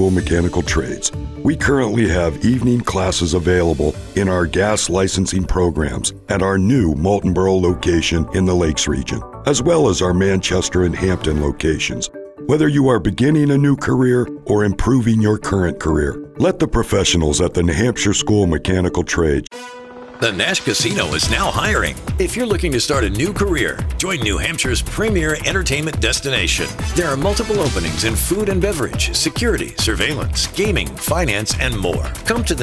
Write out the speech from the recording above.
School Mechanical Trades. We currently have evening classes available in our gas licensing programs at our new Moultonboro location in the Lakes region, as well as our Manchester and Hampton locations. Whether you are beginning a new career or improving your current career, let the professionals at the New Hampshire School Mechanical Trades. The Nash Casino is now hiring. If you're looking to start a new career, join New Hampshire's premier entertainment destination. There are multiple openings in food and beverage, security, surveillance, gaming, finance, and more. Come to the